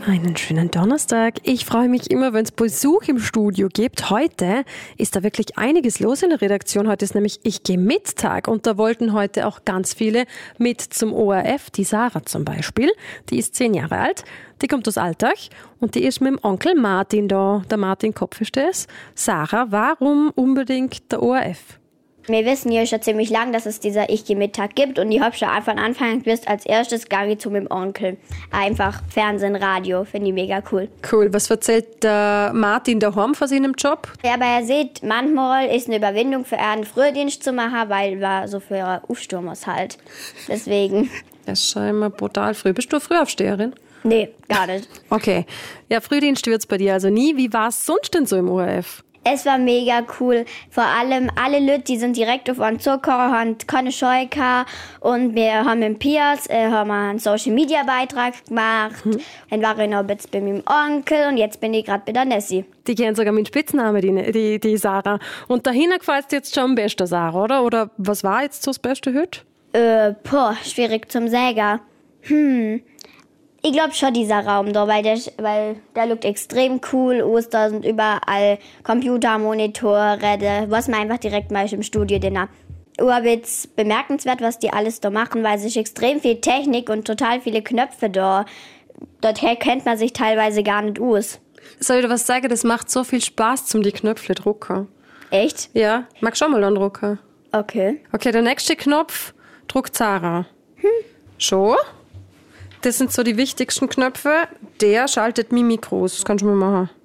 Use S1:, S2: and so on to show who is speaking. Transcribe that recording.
S1: Einen schönen Donnerstag. Ich freue mich immer, wenn es Besuch im Studio gibt. Heute ist da wirklich einiges los in der Redaktion. Heute ist nämlich Ich gehe mit Tag und da wollten heute auch ganz viele mit zum ORF. Die Sarah zum Beispiel, die ist 10 Jahre alt, die kommt aus Altach und die ist mit dem Onkel Martin da. Der Martin Kopf ist das. Sarah, warum unbedingt der ORF?
S2: Wir wissen ja schon ziemlich lang, dass es dieser Ich gehe mit Tag gibt und ich habe schon von Anfang an gewusst, als erstes gehe ich zu meinem Onkel. Einfach Fernsehen, Radio, finde ich mega cool.
S1: Cool, was erzählt der Martin daheim von seinem Job?
S2: Ja, aber er sieht, manchmal ist eine Überwindung für einen Frühdienst zu machen, weil er so für aufstehen muss halt. Deswegen.
S1: Das ist scheinbar brutal früh. Bist du eine Frühaufsteherin?
S2: Nee, gar nicht.
S1: Okay, ja, Frühdienst wird's bei dir also nie. Wie war es sonst denn so im ORF?
S2: Es war mega cool. Vor allem alle Leute, die sind direkt auf uns zugekommen, haben keine Scheu gehabt. Und wir haben mit Piers haben einen Social-Media-Beitrag gemacht. Dann war ich noch ein bisschen bei meinem Onkel und jetzt bin ich gerade bei der Nessie.
S1: Die kennen sogar meinen Spitznamen, die Sarah. Und dahinter gefällt dir jetzt schon am besten, Sarah, oder? Oder was war jetzt so das Beste heute?
S2: Schwierig zum sagen. Ich glaube schon dieser Raum da, weil der sieht extrem cool aus. Da sind überall Computermonitore, was man einfach direkt mal im Studio drin hat. Aber jetzt bemerkenswert, was die alles da machen, weil sich extrem viel Technik und total viele Knöpfe da. Dorther kennt man sich teilweise gar nicht aus.
S1: Soll ich dir was sagen? Das macht so viel Spaß, zum die Knöpfe drucken.
S2: Echt?
S1: Ja, mag schon mal andrucken.
S2: Okay.
S1: Okay, der nächste Knopf druckt Sarah. Schon? Das sind so die wichtigsten Knöpfe. Der schaltet mein Mikro aus. Das kannst du mal machen.